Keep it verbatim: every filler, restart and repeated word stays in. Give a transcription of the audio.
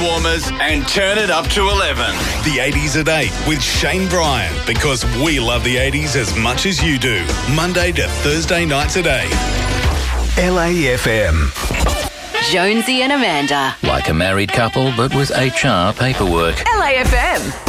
warmers and turn it up to eleven. The eighties at eight with Shane Bryan, because we love the eighties as much as you do. Monday to Thursday nights at eight. L A F M. Jonesy and Amanda. Like a married couple, but with H R paperwork. L A F M.